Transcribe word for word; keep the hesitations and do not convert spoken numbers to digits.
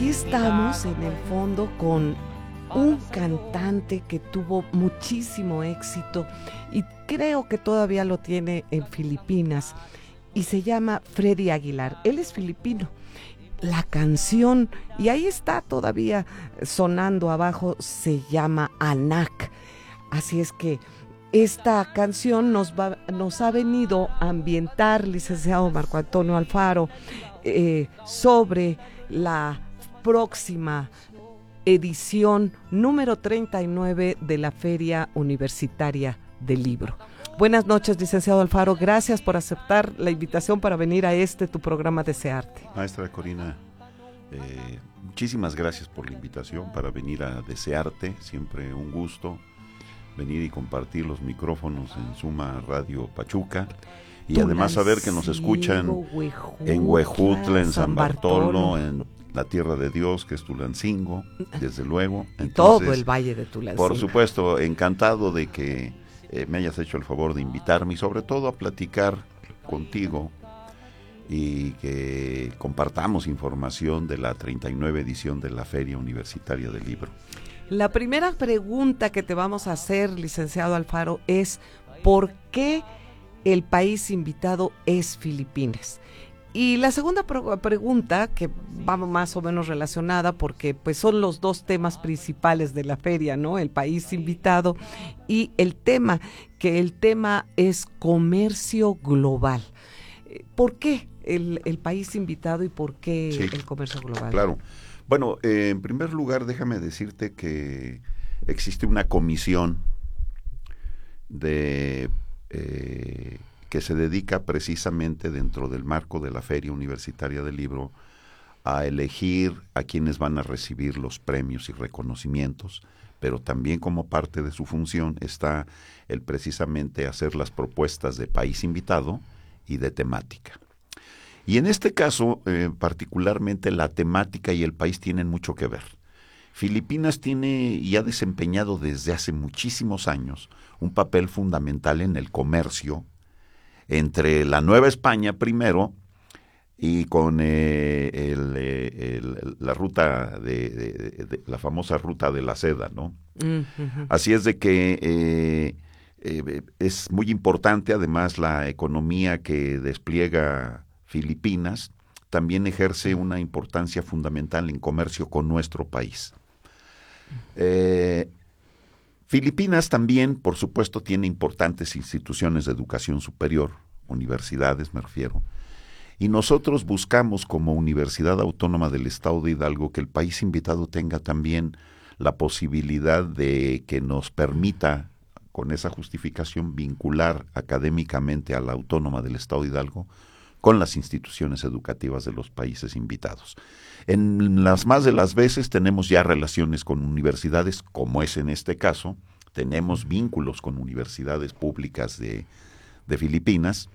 ahí estamos en el fondo con un cantante que tuvo muchísimo éxito y creo que todavía lo tiene en Filipinas y se llama Freddy Aguilar. Él es filipino. La canción, y ahí está todavía sonando abajo, se llama Anak. Así es que esta canción nos, va, nos ha venido a ambientar, licenciado Marco Antonio Alfaro, eh, sobre la próxima edición número treinta y nueve de la Feria Universitaria del Libro. Buenas noches, licenciado Alfaro, gracias por aceptar la invitación para venir a este tu programa Desearte. Maestra Corina, eh, muchísimas gracias por la invitación para venir a Desearte, siempre un gusto venir y compartir los micrófonos en Suma Radio Pachuca. Y Tulancingo, además saber que nos escuchan Huejutla, en Huejutla, en San Bartolo, Bartolo, en la tierra de Dios, que es Tulancingo, desde luego. Entonces, todo el valle de Tulancingo. Por supuesto, encantado de que eh, me hayas hecho el favor de invitarme y sobre todo a platicar contigo y que compartamos información de la treinta y nueve edición de la Feria Universitaria del Libro. La primera pregunta que te vamos a hacer, licenciado Alfaro, es ¿por qué el país invitado es Filipinas? Y la segunda pro- pregunta, que va más o menos relacionada, porque pues son los dos temas principales de la feria, ¿no? El país invitado y el tema, que el tema es comercio global. ¿Por qué el, el país invitado y por qué sí, el comercio global? Claro. Bueno, eh, en primer lugar, déjame decirte que existe una comisión de eh, que se dedica precisamente dentro del marco de la Feria Universitaria del Libro a elegir a quienes van a recibir los premios y reconocimientos, pero también como parte de su función está el precisamente hacer las propuestas de país invitado y de temática. Y en este caso, eh, particularmente la temática y el país tienen mucho que ver. Filipinas tiene y ha desempeñado desde hace muchísimos años un papel fundamental en el comercio entre la Nueva España primero y con eh, el, eh, el, la ruta de, de, de la famosa ruta de la seda, ¿no? Uh-huh. Así es de que eh, eh, es muy importante además la economía que despliega Filipinas, también ejerce una importancia fundamental en comercio con nuestro país. Eh, Filipinas también, por supuesto, tiene importantes instituciones de educación superior, universidades me refiero, y nosotros buscamos como Universidad Autónoma del Estado de Hidalgo que el país invitado tenga también la posibilidad de que nos permita, con esa justificación, vincular académicamente a la Autónoma del Estado de Hidalgo con las instituciones educativas de los países invitados. En las más de las veces tenemos ya relaciones con universidades, como es en este caso, tenemos vínculos con universidades públicas de, de Filipinas,